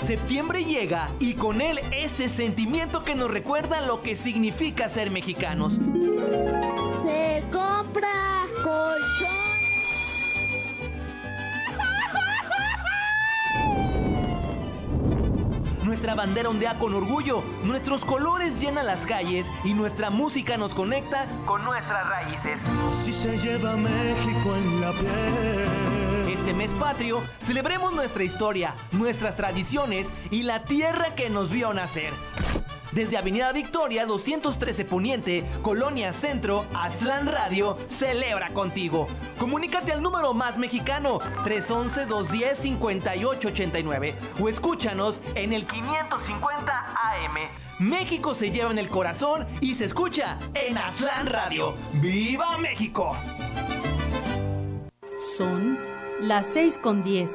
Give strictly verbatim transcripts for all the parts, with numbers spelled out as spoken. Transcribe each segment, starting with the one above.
Septiembre llega y con él ese sentimiento que nos recuerda lo que significa ser mexicanos. Se compra colchón. Nuestra bandera ondea con orgullo, nuestros colores llenan las calles y nuestra música nos conecta con nuestras raíces. Si se lleva México en la piel. Este mes patrio, celebremos nuestra historia, nuestras tradiciones y la tierra que nos vio nacer. Desde Avenida Victoria doscientos trece Poniente, Colonia Centro, Aztlán Radio celebra contigo. Comunícate al número más mexicano tres once, dos diez, cincuenta y ocho ochenta y nueve o escúchanos en el quinientos cincuenta A M. México se lleva en el corazón y se escucha en Aztlán Radio. ¡Viva México! Son las seis con diez.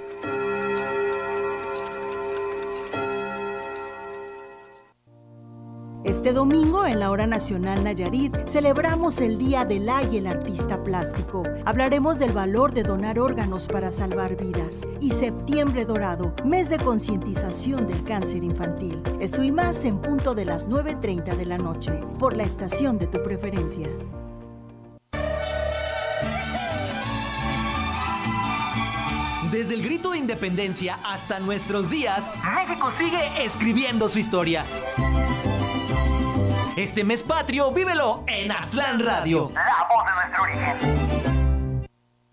Este domingo, en la Hora Nacional Nayarit, celebramos el Día del Eye y el Artista Plástico. Hablaremos del valor de donar órganos para salvar vidas. Y Septiembre Dorado, mes de concientización del cáncer infantil. Esto y más en punto de las nueve treinta de la noche, por la estación de tu preferencia. Desde el grito de independencia hasta nuestros días, México sigue escribiendo su historia. Este mes patrio, vívelo en Aztlán Radio, la voz de nuestro origen.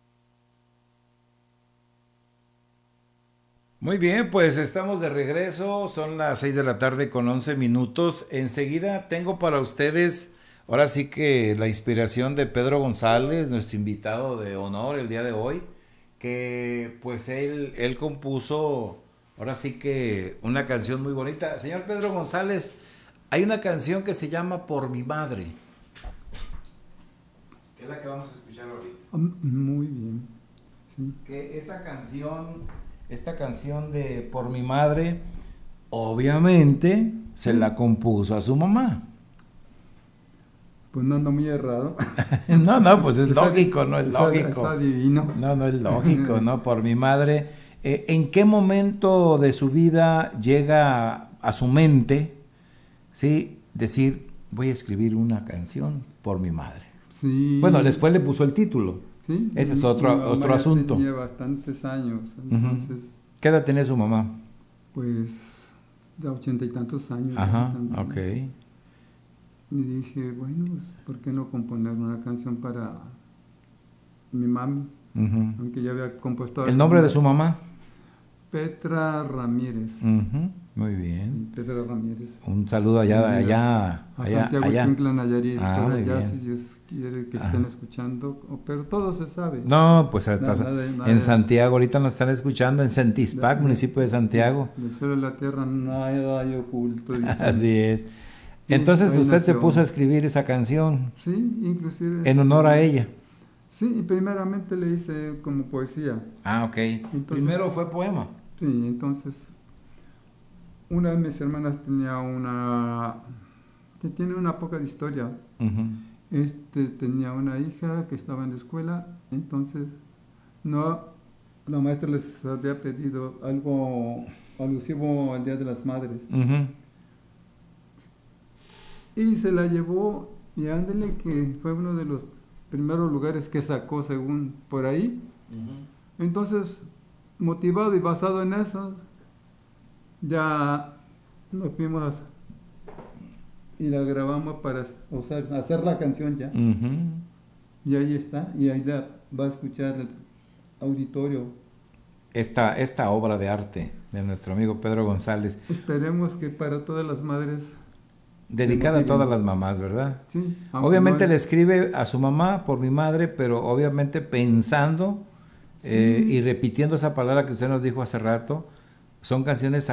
Muy bien, pues estamos de regreso, son las seis de la tarde con once minutos. Enseguida tengo para ustedes, ahora sí que la inspiración de Pedro González, nuestro invitado de honor el día de hoy, que pues él, él compuso, ahora sí que una canción muy bonita. Señor Pedro González, hay una canción que se llama Por mi madre, que es la que vamos a escuchar ahorita. Muy bien. Sí. Que esta canción, esta canción de Por mi madre, obviamente se la compuso a su mamá. Pues no ando muy errado. No, no, pues es Está, lógico, no es está, lógico. Está divino. No, no es lógico, ¿no? Por mi madre. Eh, ¿En qué momento de su vida llega a su mente, sí, decir, voy a escribir una canción por mi madre? Sí. Bueno, después le puso el título. Sí. Ese es otro, mi otro mamá asunto. Tenía bastantes años, entonces. Uh-huh. ¿Qué edad tenía su mamá? Pues, de ochenta y tantos años. Ajá, ok. Y dije, bueno, pues, ¿por qué no componer una canción para mi mami? Uh-huh. Aunque ya había compuesto... ¿El nombre de su mamá? Petra Ramírez. Uh-huh. Muy bien. Petra Ramírez. Un saludo allá, allá, a allá, Santiago allá. Escuintla, Nayarit, Ah, por allá, bien. si Dios quiere que Ajá. estén escuchando, pero todo se sabe. No, pues hasta Nada, nada, nada en de... Santiago, ahorita nos están escuchando, en Centispac, de, municipio de Santiago. Del cielo de la tierra nada hay oculto. Así es. Entonces usted nació. Se puso a escribir esa canción. Sí, inclusive. En honor a ella. Sí, y primeramente le hice como poesía. Ah, ok. Entonces, primero fue poema. Sí, entonces, una de mis hermanas tenía una, que tiene una poca de historia. Uh-huh. Este tenía una hija que estaba en la escuela, entonces no, la maestra les había pedido algo alusivo al Día de las Madres. Uh-huh. Y se la llevó, y ándele que fue uno de los primeros lugares que sacó según por ahí. Uh-huh. Entonces, motivado y basado en eso, ya nos fuimos y la grabamos para usar, hacer la canción ya. Uh-huh. Y ahí está, y ahí la va a escuchar el auditorio. Esta, esta obra de arte de nuestro amigo Pedro González. Esperemos que para todas las madres... Dedicada a todas las mamás, ¿verdad? Sí. Obviamente no... le escribe a su mamá por mi madre, pero obviamente pensando... Sí. Eh, y repitiendo esa palabra que usted nos dijo hace rato, son canciones